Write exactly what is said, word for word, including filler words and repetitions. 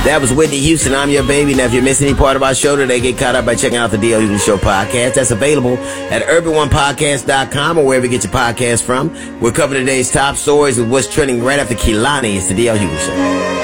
That was Whitney Houston. I'm your baby. Now, if you miss any part of our show today, get caught up by checking out the D L Hughley Show podcast. That's available at urban one podcast dot com or wherever you get your podcast from. We're covering today's top stories with what's trending right after Kehlani. It's the D L Hughley Show.